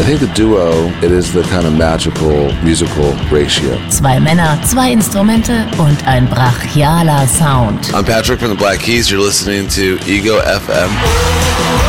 think the duo, it is the kind of magical musical ratio. Zwei Männer, zwei Instrumente und ein brachialer Sound. I'm Patrick from the Black Keys. You're listening to Ego FM.